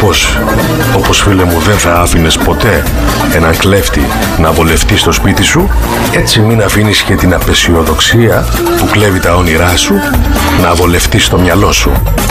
Όπως φίλε μου δεν θα άφηνες ποτέ έναν κλέφτη να βολευτεί στο σπίτι σου, έτσι μην αφήνεις και την απεσιοδοξία που κλέβει τα όνειρά σου να βολευτεί στο μυαλό σου.